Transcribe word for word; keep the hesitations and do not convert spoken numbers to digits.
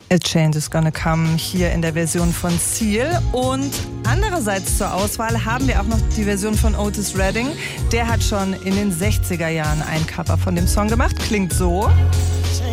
A Change is Gonna Come hier in der Version von Seal. Und andererseits zur Auswahl haben wir auch noch die Version von Otis Redding. Der hat schon in den sechziger Jahren ein Cover von dem Song gemacht. Klingt so.